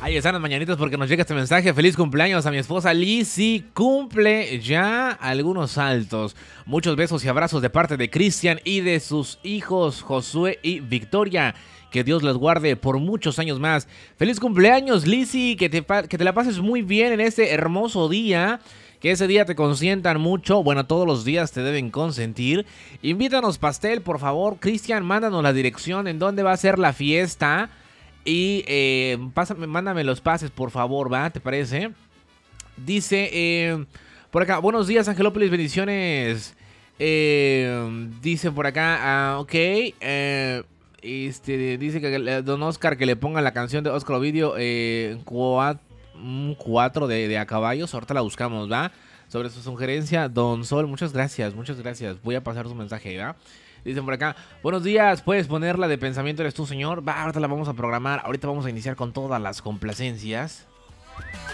Ahí están las mañanitas porque nos llega este mensaje. Feliz cumpleaños a mi esposa Lizzy. Cumple ya algunos saltos. Muchos besos y abrazos de parte de Cristian y de sus hijos Josué y Victoria. Que Dios los guarde por muchos años más. Feliz cumpleaños, Lizzy. Que te la pases muy bien en este hermoso día. Que ese día te consientan mucho. Bueno, todos los días te deben consentir. Invítanos pastel, por favor. Cristian, mándanos la dirección en dónde va a ser la fiesta. Y mándame los pases, por favor, ¿va? ¿Te parece? Dice por acá, buenos días, Angelópolis, bendiciones. Dice por acá, ok. Dice que don Oscar que le ponga la canción de Oscar Ovidio 4 de A Caballos. Ahorita la buscamos, ¿va? Sobre su sugerencia, don Sol, muchas gracias, muchas gracias. Voy a pasar su mensaje, ¿va? Dicen por acá, buenos días, ¿puedes ponerla de Pensamiento Eres Tú, Señor? Va, ahorita la vamos a programar, ahorita vamos a iniciar con todas las complacencias.